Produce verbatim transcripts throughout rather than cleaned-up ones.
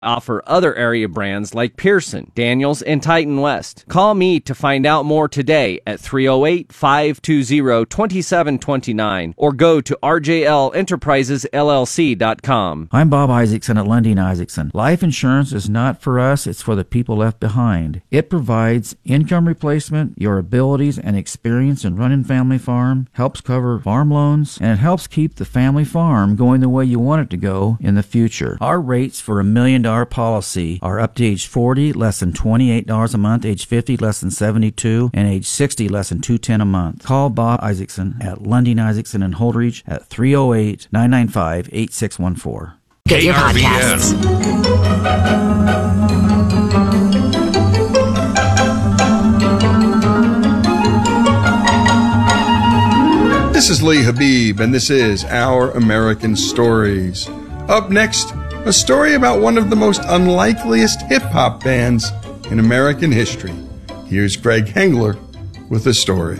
offer other area brands like Pearson, Daniels, and Titan West. Call me to find out more today at three oh eight, five two zero, two seven two nine or go to r j l enterprises l l c dot com. I'm Bob Isaacson at Lunding Isaacson. Life insurance is not for us, it's for the people left behind. It provides income replacement, your abilities and experience in running family farm, helps cover farm loans, and it helps keep the family farm going the way you want it to go in the future. Our rates for a million dollar policy are up to age forty, less than twenty-eight dollars a month, age fifty, less than seventy-two dollars, and age sixty, less than two hundred ten dollars a month. Call Bob Isaacson at Lunding Isaacson in Holdridge at three oh eight, nine nine five, eight six one four. Get your podcasts. This is Lee Habib, and this is Our American Stories. Up next, a story about one of the most unlikeliest hip-hop bands in American history. Here's Greg Hengler with the story.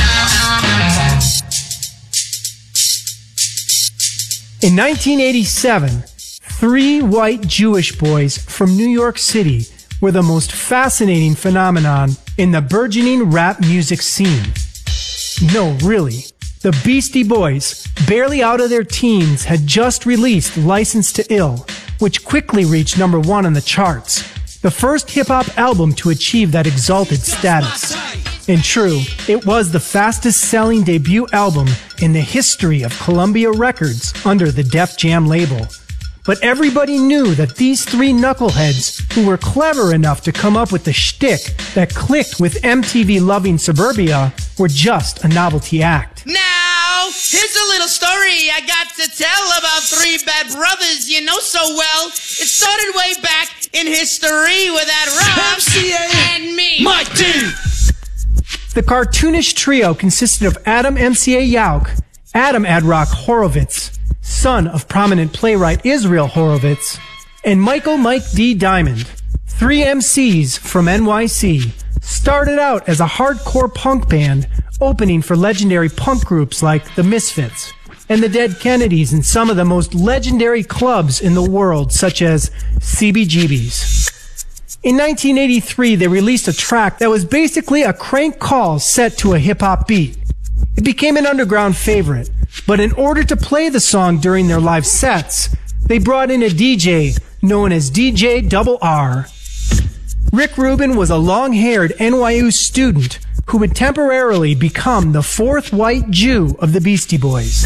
In nineteen eighty-seven, three white Jewish boys from New York City were the most fascinating phenomenon in the burgeoning rap music scene. No, really. The Beastie Boys, barely out of their teens, had just released License to Ill, which quickly reached number one on the charts, the first hip-hop album to achieve that exalted status. And true, it was the fastest-selling debut album in the history of Columbia Records under the Def Jam label. But everybody knew that these three knuckleheads, who were clever enough to come up with the shtick that clicked with M T V-loving suburbia, were just a novelty act. Now, here's a little story I got to tell about three bad brothers you know so well. It started way back in history with that Rob M C A and me, my team. The cartoonish trio consisted of Adam M C A Yauk, Adam Adrock Horowitz, son of prominent playwright Israel Horowitz, and Michael Mike D. Diamond. Three M Cs from N Y C started out as a hardcore punk band opening for legendary punk groups like the Misfits and the Dead Kennedys and some of the most legendary clubs in the world, such as C B G B's. In nineteen eighty-three, they released a track that was basically a crank call set to a hip-hop beat. It became an underground favorite, but in order to play the song during their live sets, they brought in a D J known as D J Double R. Rick Rubin was a long-haired N Y U student who would temporarily become the fourth white Jew of the Beastie Boys.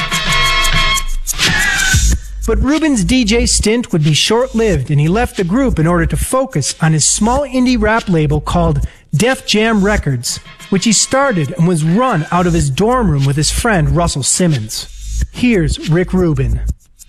But Rubin's D J stint would be short-lived, and he left the group in order to focus on his small indie rap label called Def Jam Records, which he started and was run out of his dorm room with his friend Russell Simmons. Here's Rick Rubin.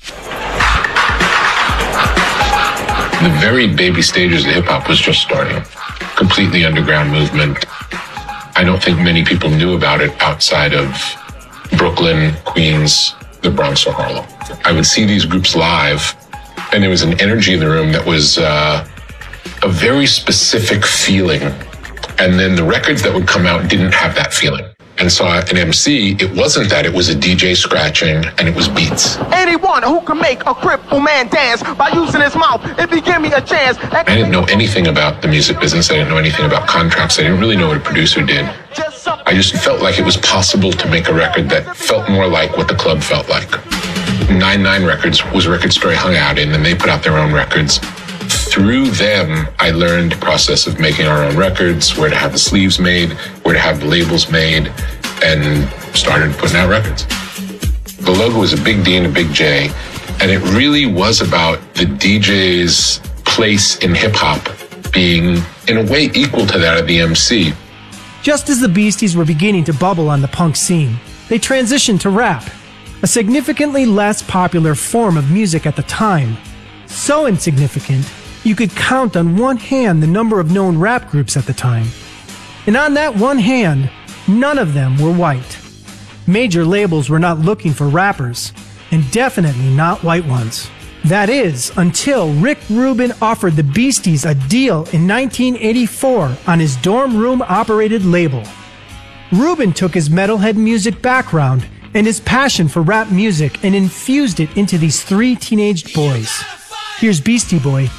The very baby stages of hip-hop was just starting. Completely underground movement. I don't think many people knew about it outside of Brooklyn, Queens, the Bronx, or Harlem. I would see these groups live, and there was an energy in the room that was uh, a very specific feeling. And then the records that would come out didn't have that feeling. And so an M C, it wasn't that, it was a D J scratching, and it was beats. Anyone who can make a crippled man dance by using his mouth, if he give me a chance. I didn't know anything about the music business. I didn't know anything about contracts. I didn't really know what a producer did. I just felt like it was possible to make a record that felt more like what the club felt like. nine nine Records was a record store I hung out in, and they put out their own records. Through them, I learned the process of making our own records, where to have the sleeves made, where to have the labels made, and started putting out records. The logo was a big D and a big J, and it really was about the D J's place in hip-hop being, in a way, equal to that of the M C. Just as the Beasties were beginning to bubble on the punk scene, they transitioned to rap, a significantly less popular form of music at the time. So insignificant, you could count on one hand the number of known rap groups at the time. And on that one hand, none of them were white. Major labels were not looking for rappers, and definitely not white ones. That is, until Rick Rubin offered the Beasties a deal in nineteen eighty-four on his dorm room-operated label. Rubin took his metalhead music background and his passion for rap music and infused it into these three teenaged boys. Here's Beastie Boy.